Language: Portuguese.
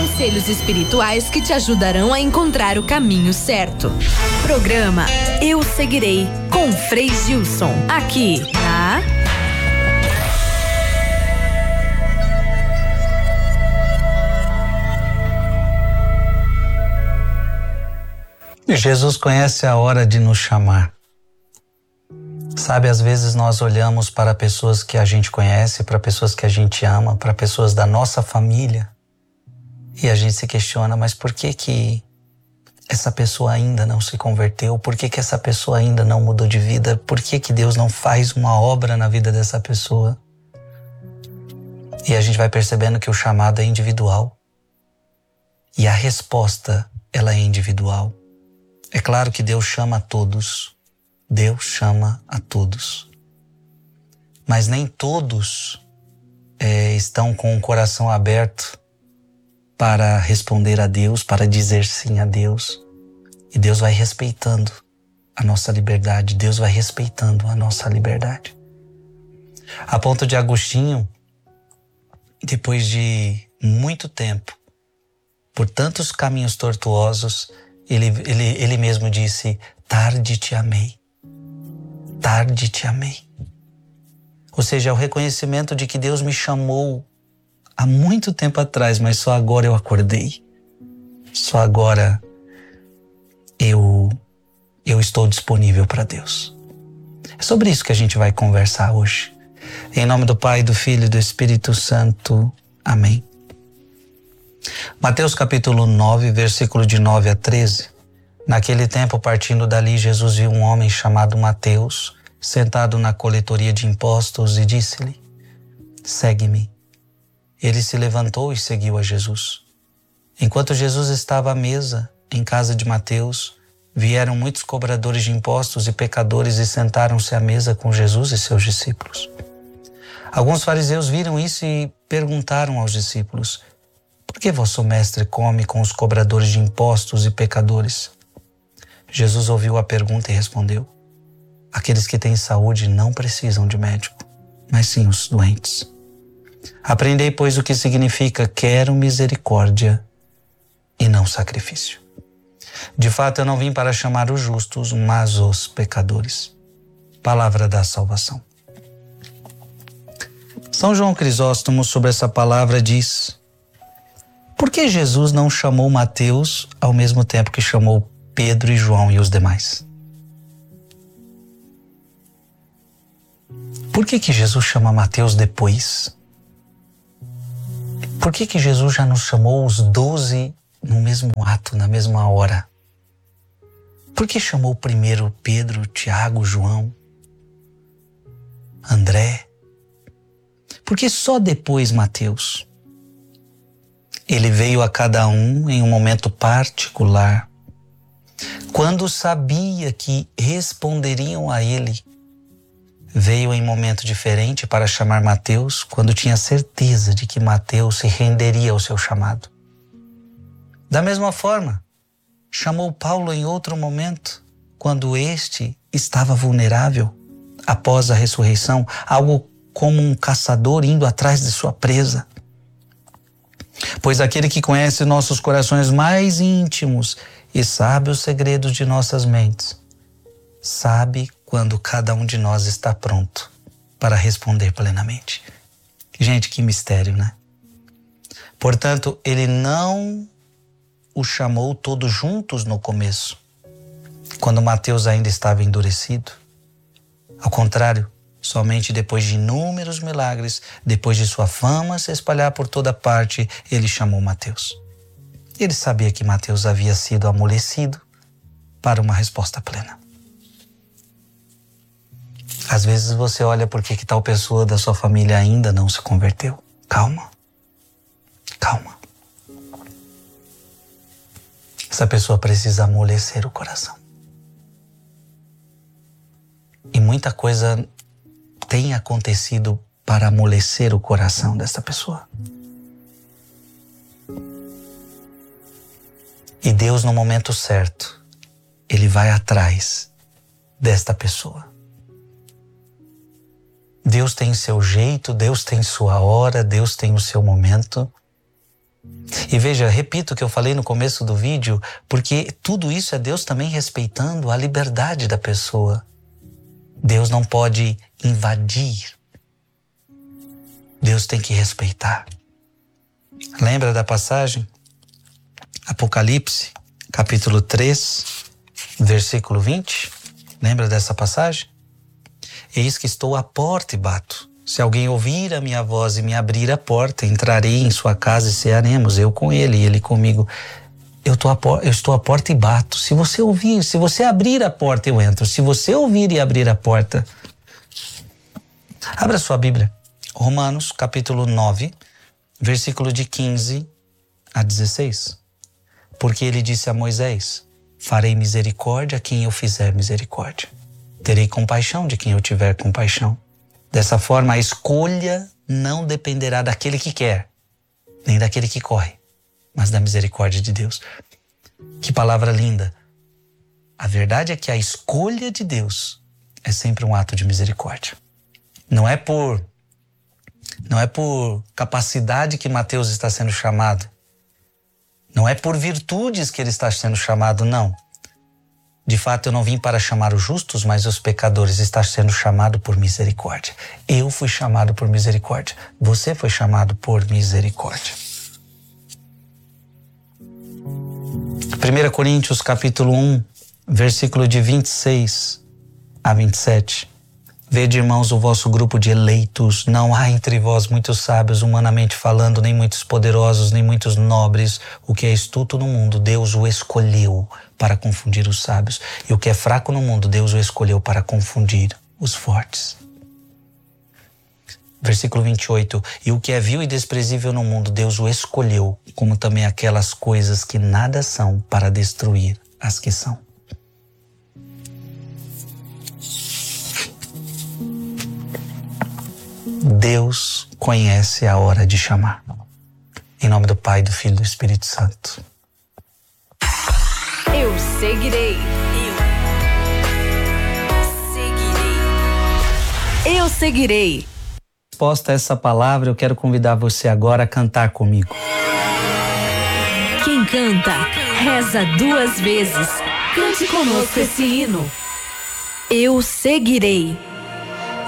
Conselhos espirituais que te ajudarão a encontrar o caminho certo. Programa Eu Seguirei, com Frei Gilson, aqui na Jesus conhece a hora de nos chamar. Sabe, às vezes nós olhamos para pessoas que a gente conhece, para pessoas que a gente ama, para pessoas da nossa família, e a gente se questiona, mas por que essa pessoa ainda não se converteu? Por que essa pessoa ainda não mudou de vida? Por que Deus não faz uma obra na vida dessa pessoa? E a gente vai percebendo que o chamado é individual. E a resposta, ela é individual. É claro que Deus chama a todos. Deus chama a todos. Mas nem todos estão com o coração aberto para responder a Deus, para dizer sim a Deus. E Deus vai respeitando a nossa liberdade. Deus vai respeitando a nossa liberdade. A ponto de Agostinho, depois de muito tempo, por tantos caminhos tortuosos, ele mesmo disse: tarde te amei. Tarde te amei. Ou seja, é o reconhecimento de que Deus me chamou há muito tempo atrás, mas só agora eu acordei. Só agora eu estou disponível para Deus. É sobre isso que a gente vai conversar hoje. Em nome do Pai, do Filho e do Espírito Santo. Amém. Mateus capítulo 9, versículo de 9 a 13. Naquele tempo, partindo dali, Jesus viu um homem chamado Mateus, sentado na coletoria de impostos, e disse-lhe: segue-me. Ele se levantou e seguiu a Jesus. Enquanto Jesus estava à mesa, em casa de Mateus, vieram muitos cobradores de impostos e pecadores e sentaram-se à mesa com Jesus e seus discípulos. Alguns fariseus viram isso e perguntaram aos discípulos: por que vosso mestre come com os cobradores de impostos e pecadores? Jesus ouviu a pergunta e respondeu: aqueles que têm saúde não precisam de médico, mas sim os doentes. Aprendei, pois, o que significa quero misericórdia e não sacrifício. De fato, eu não vim para chamar os justos, mas os pecadores. Palavra da salvação. São João Crisóstomo, sobre essa palavra, diz: por que Jesus não chamou Mateus ao mesmo tempo que chamou Pedro e João e os demais? Por que Jesus chama Mateus depois? Por que Jesus já nos chamou os 12 no mesmo ato, na mesma hora? Por que chamou primeiro Pedro, Tiago, João, André? Por que só depois Mateus? Ele veio a cada um em um momento particular, quando sabia que responderiam a ele. Veio em momento diferente para chamar Mateus, quando tinha certeza de que Mateus se renderia ao seu chamado. Da mesma forma, chamou Paulo em outro momento, quando este estava vulnerável após a ressurreição, algo como um caçador indo atrás de sua presa. Pois aquele que conhece nossos corações mais íntimos e sabe os segredos de nossas mentes, sabe quando cada um de nós está pronto para responder plenamente. Gente, que mistério, né? Portanto, ele não os chamou todos juntos no começo, quando Mateus ainda estava endurecido. Ao contrário, somente depois de inúmeros milagres, depois de sua fama se espalhar por toda parte, ele chamou Mateus. Ele sabia que Mateus havia sido amolecido para uma resposta plena. Às vezes você olha por que tal pessoa da sua família ainda não se converteu. Calma. Calma. Essa pessoa precisa amolecer o coração. E muita coisa tem acontecido para amolecer o coração dessa pessoa. E Deus, no momento certo, Ele vai atrás desta pessoa. Deus tem seu jeito, Deus tem sua hora, Deus tem o seu momento. E veja, repito o que eu falei no começo do vídeo, porque tudo isso é Deus também respeitando a liberdade da pessoa. Deus não pode invadir. Deus tem que respeitar. Lembra da passagem? Apocalipse, capítulo 3, versículo 20. Lembra dessa passagem? Eis que estou à porta e bato. Se alguém ouvir a minha voz e me abrir a porta, entrarei em sua casa e cearemos, eu com ele e ele comigo. Eu estou à porta e bato. Se você ouvir, se você abrir a porta, eu entro. Se você ouvir e abrir a porta... Abra sua Bíblia. Romanos, capítulo 9, versículo de 15 a 16. Porque ele disse a Moisés: farei misericórdia a quem eu fizer misericórdia. Terei compaixão de quem eu tiver compaixão. Dessa forma, a escolha não dependerá daquele que quer, nem daquele que corre, mas da misericórdia de Deus. Que palavra linda! A verdade é que a escolha de Deus é sempre um ato de misericórdia. Não é por capacidade que Mateus está sendo chamado. Não é por virtudes que ele está sendo chamado, não. De fato, eu não vim para chamar os justos, mas os pecadores. Está sendo chamado por misericórdia. Eu fui chamado por misericórdia. Você foi chamado por misericórdia. 1 Coríntios capítulo 1, versículo de 26 a 27. Vede, irmãos, o vosso grupo de eleitos. Não há entre vós muitos sábios, humanamente falando, nem muitos poderosos, nem muitos nobres. O que é astuto no mundo, Deus o escolheu para confundir os sábios. E o que é fraco no mundo, Deus o escolheu para confundir os fortes. Versículo 28. E o que é vil e desprezível no mundo, Deus o escolheu, como também aquelas coisas que nada são, para destruir as que são. Deus conhece a hora de chamar. Em nome do Pai, do Filho e do Espírito Santo. Eu seguirei. Eu seguirei. Resposta a essa palavra, eu quero convidar você agora a cantar comigo. Quem canta, reza 2 vezes. Cante conosco esse hino. Eu seguirei.